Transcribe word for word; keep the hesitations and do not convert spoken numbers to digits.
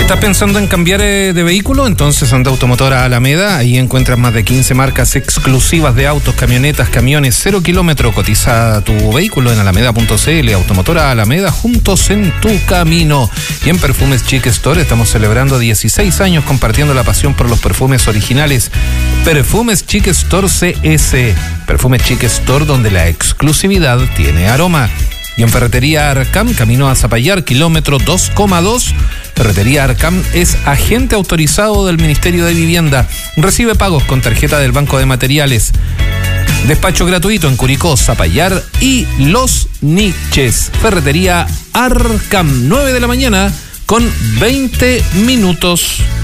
¿Estás pensando en cambiar eh, de vehículo? Entonces anda Automotora Alameda. Ahí encuentras más de quince marcas exclusivas de autos, camionetas, camiones, cero kilómetro. Cotiza tu vehículo en alameda punto c l. Automotora Alameda, juntos en tu camino. Y en Perfumes Chic Store estamos celebrando dieciséis años compartiendo la pasión por los perfumes originales. Perfumes Chic Store C S. Perfumes Chic Store, donde la exclusividad tiene aroma. Y en Ferretería Arcam, camino a Zapallar, kilómetro dos coma dos. Ferretería Arcam es agente autorizado del Ministerio de Vivienda. Recibe pagos con tarjeta del Banco de Materiales. Despacho gratuito en Curicó, Zapallar y Los Niches. Ferretería Arcam, nueve de la mañana con veinte minutos.